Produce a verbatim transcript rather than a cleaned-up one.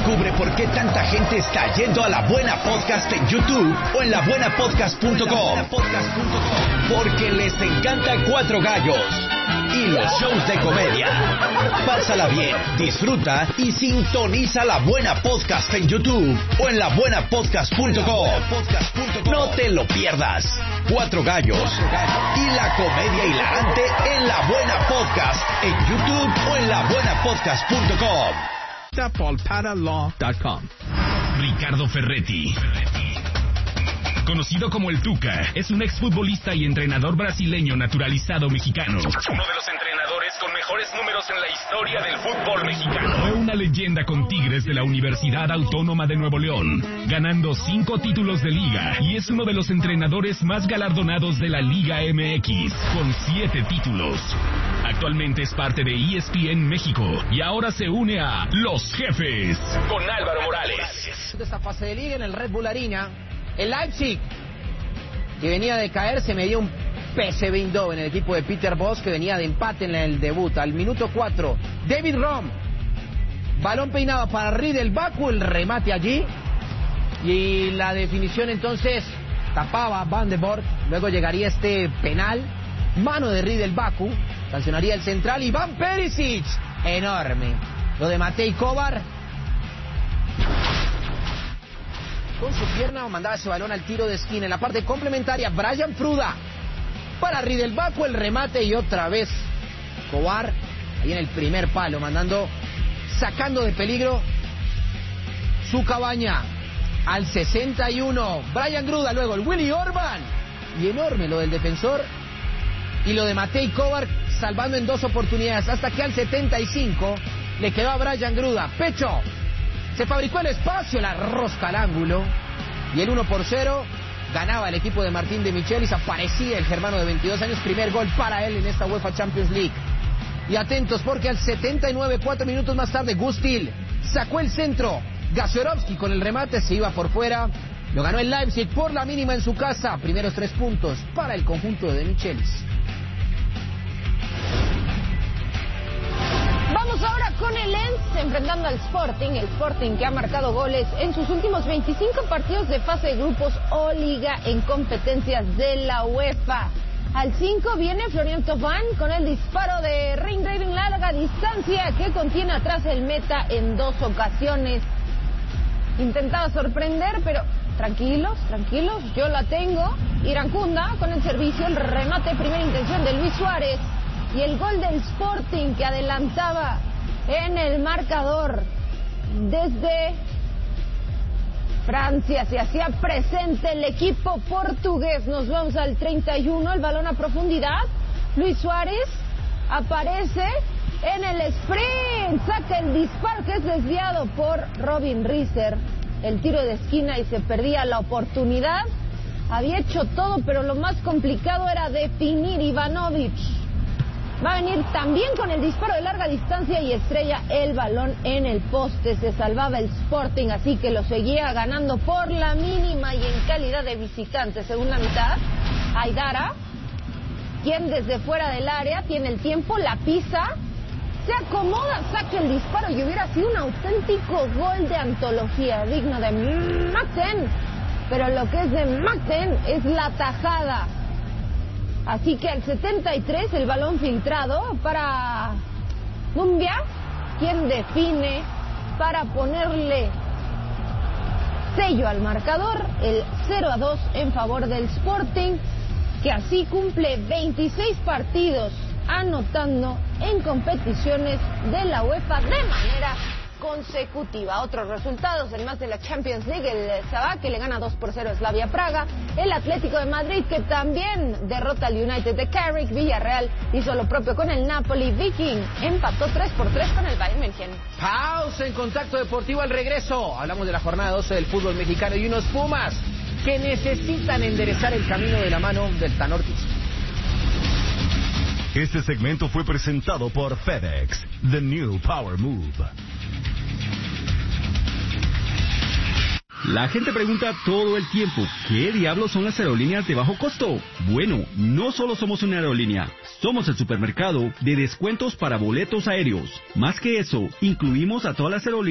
Descubre por qué tanta gente está yendo a La Buena Podcast en YouTube o en la buena podcast punto com. Porque les encanta Cuatro Gallos y los shows de comedia. Pásala bien, disfruta y sintoniza La Buena Podcast en YouTube o en la buena podcast punto com. No te lo pierdas. Cuatro Gallos y la comedia hilarante en La Buena Podcast en YouTube o en la buena podcast punto com. Polpata Law punto com. Ricardo Ferretti, conocido como el Tuca, es un exfutbolista y entrenador brasileño naturalizado mexicano. Uno de los entrenadores con mejores números en la historia del fútbol mexicano. Fue una leyenda con Tigres de la Universidad Autónoma de Nuevo León, ganando cinco títulos de liga, y es uno de los entrenadores más galardonados de la Liga M X, con siete títulos. Actualmente es parte de E S P N México y ahora se une a Los Jefes con Álvaro Morales. Esta fase de liga en el Red Bull Arena, el Leipzig, que venía de caer, se medía un P S V Eindhoven, el equipo de Peter Bosz, que venía de empate en el debut. Al minuto cuatro, David Rom, balón peinado para Riedel Baku, el remate allí, y la definición entonces tapaba Van de Borg. Luego llegaría este penal, mano de Riedel Baku, sancionaría el central Iván Perisic, enorme. Lo de Matej Kovar, con su pierna mandaba ese balón al tiro de esquina. En la parte complementaria, Brian Fruda para Riedel Baku, el remate, y otra vez Kovar ahí en el primer palo, mandando, sacando de peligro su cabaña. Al sesenta y uno, Brian Gruda, luego el Willy Orban, y enorme lo del defensor y lo de Matej Kovar, salvando en dos oportunidades, hasta que al setenta y cinco le quedó a Brian Gruda, pecho, se fabricó el espacio, la rosca al ángulo, y el uno por cero ganaba el equipo de Martín de Michelis. Aparecía el germano de veintidós años, primer gol para él en esta UEFA Champions League. Y atentos, porque al setenta y nueve, cuatro minutos más tarde, Gustil sacó el centro, Gasiorovski con el remate se iba por fuera, lo ganó el Leipzig por la mínima en su casa. Primeros tres puntos para el conjunto de Michelis. Vamos ahora con el Lens enfrentando al Sporting, el Sporting que ha marcado goles en sus últimos veinticinco partidos de fase de grupos o liga en competencias de la UEFA. Al cinco viene Florian Thauvin con el disparo de Reindreving larga distancia que contiene atrás el meta en dos ocasiones. Intentaba sorprender, pero tranquilos, tranquilos, yo la tengo. Irankunda con el servicio, el remate, primera intención de Luis Suárez. Y el gol del Sporting que adelantaba en el marcador. Desde Francia se hacía presente el equipo portugués. Nos vamos al treinta y uno, el balón a profundidad. Luis Suárez aparece en el sprint, saca el disparo que es desviado por Robin Riser. El tiro de esquina y se perdía la oportunidad. Había hecho todo, pero lo más complicado era definir. Ivanovic va a venir también con el disparo de larga distancia y estrella el balón en el poste. Se salvaba el Sporting, así que lo seguía ganando por la mínima y en calidad de visitante. Segunda mitad, Aidara, quien desde fuera del área tiene el tiempo, la pisa, se acomoda, saca el disparo y hubiera sido un auténtico gol de antología, digno de Maten. Pero lo que es de Maten es la tajada. Así que al setenta y tres el balón filtrado para Dumbia, quien define para ponerle sello al marcador, el cero a dos en favor del Sporting, que así cumple veintiséis partidos anotando en competiciones de la UEFA de manera consecutiva. Otros resultados, además de la Champions League, el Sabah que le gana dos por cero a Slavia Praga, el Atlético de Madrid que también derrota al United de Carrick, Villarreal hizo lo propio con el Napoli, Viking empató tres por tres con el Bayern München. Pausa en Contacto Deportivo, al regreso hablamos de la jornada doce del fútbol mexicano y unos Pumas que necesitan enderezar el camino de la mano del Tan Ortiz. Este segmento fue presentado por FedEx, The New Power Move. La gente pregunta todo el tiempo, ¿qué diablos son las aerolíneas de bajo costo? Bueno, no solo somos una aerolínea, somos el supermercado de descuentos para boletos aéreos. Más que eso, incluimos a todas las aerolíneas